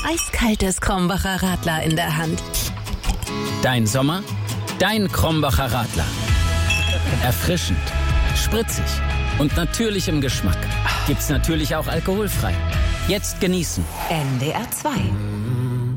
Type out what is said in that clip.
eiskaltes Krombacher Radler in der Hand. Dein Sommer, dein Krombacher Radler. Erfrischend, spritzig und natürlich im Geschmack. Gibt's natürlich auch alkoholfrei. Jetzt genießen. NDR 2